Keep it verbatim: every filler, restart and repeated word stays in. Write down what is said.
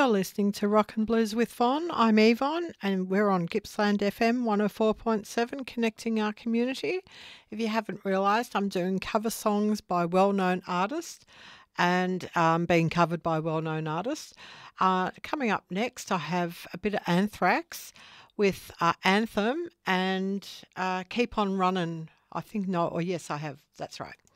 You're listening to Rock and Blues with Von. I'm Yvonne, and we're on Gippsland F M one oh four point seven, connecting our community. If you haven't realised, I'm doing cover songs by well-known artists and um, being covered by well-known artists. Uh, coming up next, I have a bit of Anthrax with uh, Anthem and uh, Keep On Running. I think no, or yes, I have. That's right.